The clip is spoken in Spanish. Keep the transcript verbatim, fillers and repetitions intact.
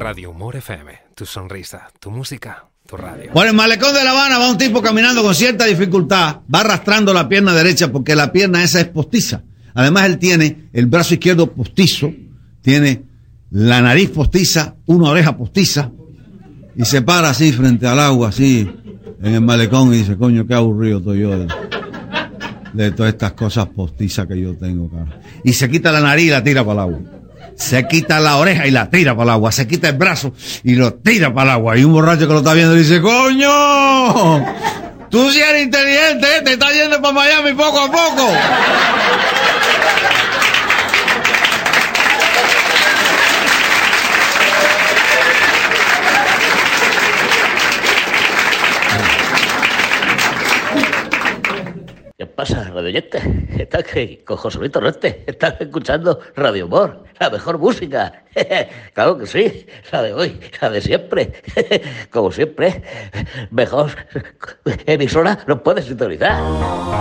Radio Humor F M, tu sonrisa, tu música, tu radio. Por el malecón de La Habana va un tipo caminando con cierta dificultad, va arrastrando la pierna derecha porque la pierna esa es postiza. Además él tiene el brazo izquierdo postizo, tiene la nariz postiza, una oreja postiza, y se para así frente al agua, así, en el malecón, y dice, coño, qué aburrido estoy yo de, de todas estas cosas postizas que yo tengo, cara. Y se quita la nariz y la tira para el agua. Se quita la oreja y la tira para el agua. Se quita el brazo y lo tira para el agua. Y un borracho que lo está viendo le dice, coño, tú sí eres inteligente, ¿eh? Te estás yendo para Miami poco a poco. ¿Qué pasa, radio oyente? Está aquí con José Luis Torrente. Estás escuchando Radio Humor, la mejor música. Claro que sí, la de hoy, la de siempre. Como siempre, mejor emisora nos puedes sintonizar.